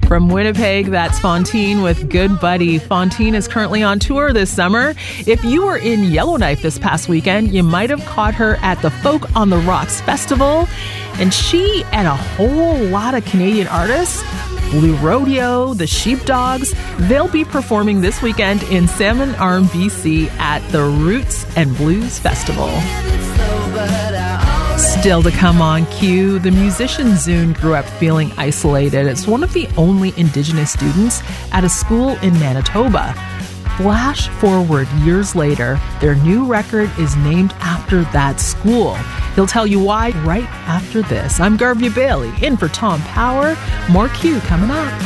From Winnipeg, that's Fontaine with Good Buddy. Fontaine is currently on tour this summer. If you were in Yellowknife this past weekend, you might have caught her at the Folk on the Rocks Festival. And she and a whole lot of Canadian artists, Blue Rodeo, the Sheepdogs, they'll be performing this weekend in Salmon Arm, BC at the Roots and Blues Festival. Still to come on Q, the musician Zune grew up feeling isolated as one of the only Indigenous students at a school in Manitoba. Flash forward years later, their new record is named after that school. He'll tell you why right after this. I'm Garvia Bailey, in for Tom Power. More Q coming up.